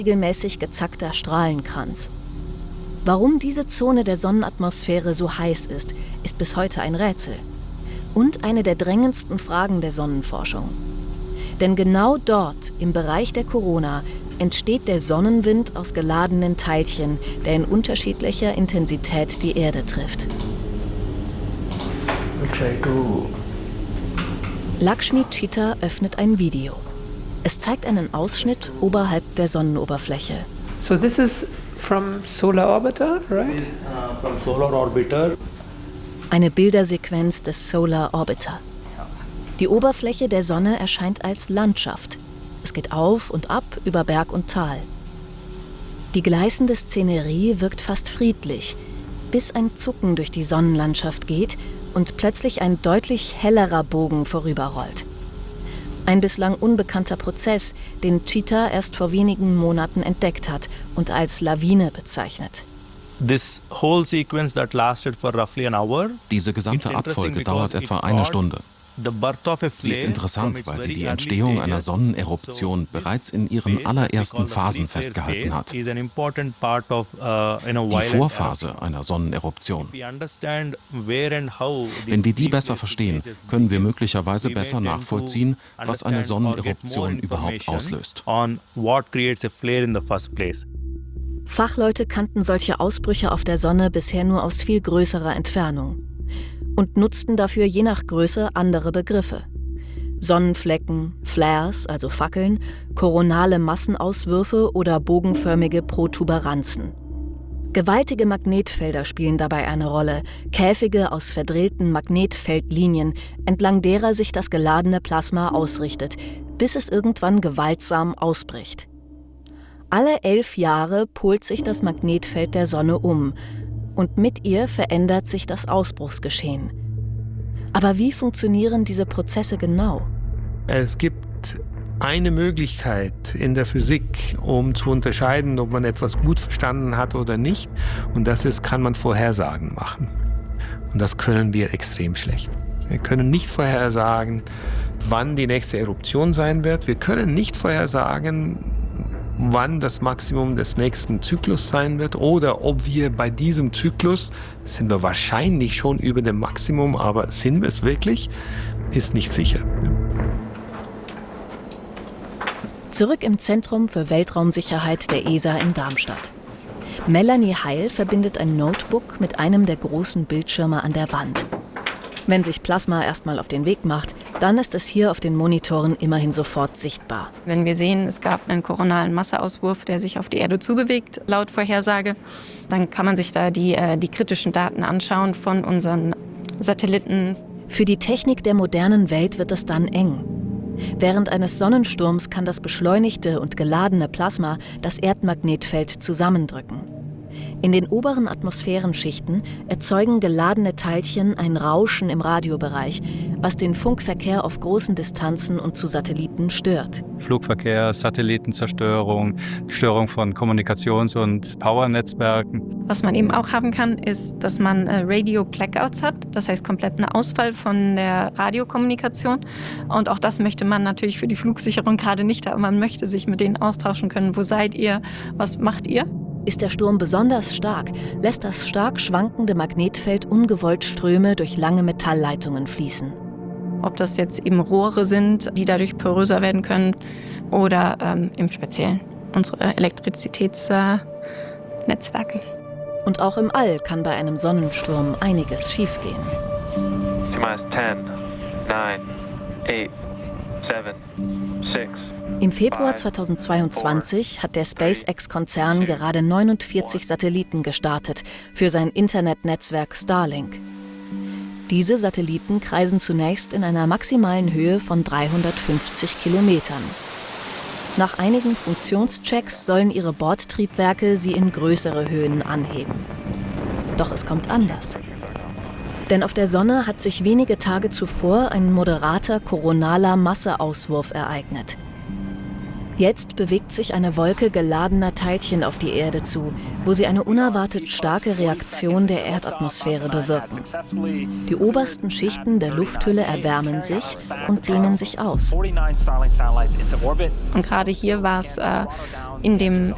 regelmäßig gezackter Strahlenkranz. Warum diese Zone der Sonnenatmosphäre so heiß ist, ist bis heute ein Rätsel. Und eine der drängendsten Fragen der Sonnenforschung. Denn genau dort, im Bereich der Korona, entsteht der Sonnenwind aus geladenen Teilchen, der in unterschiedlicher Intensität die Erde trifft. Lakshmi Chitta öffnet ein Video. Es zeigt einen Ausschnitt oberhalb der Sonnenoberfläche. So this is from Solar Orbiter, right? This is from Solar Orbiter. Eine Bildersequenz des Solar Orbiter. Die Oberfläche der Sonne erscheint als Landschaft. Es geht auf und ab über Berg und Tal. Die gleißende Szenerie wirkt fast friedlich, bis ein Zucken durch die Sonnenlandschaft geht und plötzlich ein deutlich hellerer Bogen vorüberrollt. Ein bislang unbekannter Prozess, den Chitta erst vor wenigen Monaten entdeckt hat und als Lawine bezeichnet. This whole sequence that lasted for roughly an hour. Diese gesamte Abfolge dauert etwa eine Stunde. Sie ist interessant, weil sie die Entstehung einer Sonneneruption bereits in ihren allerersten Phasen festgehalten hat. Die Vorphase einer Sonneneruption. Wenn wir die besser verstehen, können wir möglicherweise besser nachvollziehen, was eine Sonneneruption überhaupt auslöst. Fachleute kannten solche Ausbrüche auf der Sonne bisher nur aus viel größerer Entfernung und nutzten dafür je nach Größe andere Begriffe. Sonnenflecken, Flares, also Fackeln, koronale Massenauswürfe oder bogenförmige Protuberanzen. Gewaltige Magnetfelder spielen dabei eine Rolle, Käfige aus verdrehten Magnetfeldlinien, entlang derer sich das geladene Plasma ausrichtet, bis es irgendwann gewaltsam ausbricht. Alle 11 Jahre polt sich das Magnetfeld der Sonne um und mit ihr verändert sich das Ausbruchsgeschehen. Aber wie funktionieren diese Prozesse genau? Es gibt eine Möglichkeit in der Physik, um zu unterscheiden, ob man etwas gut verstanden hat oder nicht. Und das ist, kann man Vorhersagen machen. Und das können wir extrem schlecht. Wir können nicht vorhersagen, wann die nächste Eruption sein wird. Wir können nicht vorhersagen, wann das Maximum des nächsten Zyklus sein wird oder ob wir bei diesem Zyklus, sind wir wahrscheinlich schon über dem Maximum, aber sind wir es wirklich, ist nicht sicher. Zurück im Zentrum für Weltraumsicherheit der ESA in Darmstadt. Melanie Heil verbindet ein Notebook mit einem der großen Bildschirme an der Wand. Wenn sich Plasma erstmal auf den Weg macht, dann ist es hier auf den Monitoren immerhin sofort sichtbar. Wenn wir sehen, es gab einen koronalen Masseauswurf, der sich auf die Erde zubewegt, laut Vorhersage, dann kann man sich da die kritischen Daten anschauen von unseren Satelliten. Für die Technik der modernen Welt wird es dann eng. Während eines Sonnensturms kann das beschleunigte und geladene Plasma das Erdmagnetfeld zusammendrücken. In den oberen Atmosphärenschichten erzeugen geladene Teilchen ein Rauschen im Radiobereich, was den Funkverkehr auf großen Distanzen und zu Satelliten stört. Flugverkehr, Satellitenzerstörung, Störung von Kommunikations- und Powernetzwerken. Was man eben auch haben kann, ist, dass man Radio-Blackouts hat, das heißt kompletten Ausfall von der Radiokommunikation. Und auch das möchte man natürlich für die Flugsicherung gerade nicht haben. Man möchte sich mit denen austauschen können. Wo seid ihr? Was macht ihr? Ist der Sturm besonders stark, lässt das stark schwankende Magnetfeld ungewollt Ströme durch lange Metallleitungen fließen. Ob das jetzt eben Rohre sind, die dadurch poröser werden können, oder im Speziellen unsere Elektrizitätsnetzwerke. Und auch im All kann bei einem Sonnensturm einiges schiefgehen. 10, 9, 8, 7, 6. Im Februar 2022 hat der SpaceX-Konzern gerade 49 Satelliten gestartet für sein Internetnetzwerk Starlink. Diese Satelliten kreisen zunächst in einer maximalen Höhe von 350 Kilometern. Nach einigen Funktionschecks sollen ihre Bordtriebwerke sie in größere Höhen anheben. Doch es kommt anders. Denn auf der Sonne hat sich wenige Tage zuvor ein moderater koronaler Masseauswurf ereignet. Jetzt bewegt sich eine Wolke geladener Teilchen auf die Erde zu, wo sie eine unerwartet starke Reaktion der Erdatmosphäre bewirken. Die obersten Schichten der Lufthülle erwärmen sich und dehnen sich aus. Und gerade hier war es in dem